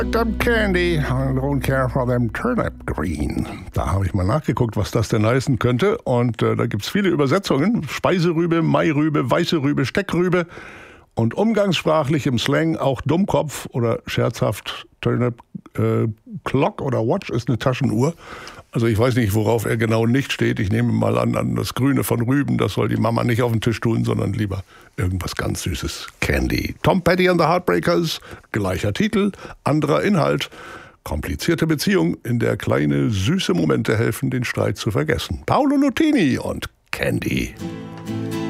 Them candy, I don't care for them turnip green. Da habe ich mal nachgeguckt, was das denn heißen könnte. Und da gibt es viele Übersetzungen. Speiserübe, Mairübe, weiße Rübe, Steckrübe. Und umgangssprachlich im Slang auch Dummkopf oder scherzhaft Turnip Clock oder Watch ist eine Taschenuhr. Also ich weiß nicht, worauf er genau nicht steht. Ich nehme mal an das Grüne von Rüben. Das soll die Mama nicht auf den Tisch tun, sondern lieber irgendwas ganz Süßes. Candy. Tom Petty and the Heartbreakers. Gleicher Titel, anderer Inhalt. Komplizierte Beziehung, in der kleine, süße Momente helfen, den Streit zu vergessen. Paolo Nutini und Candy.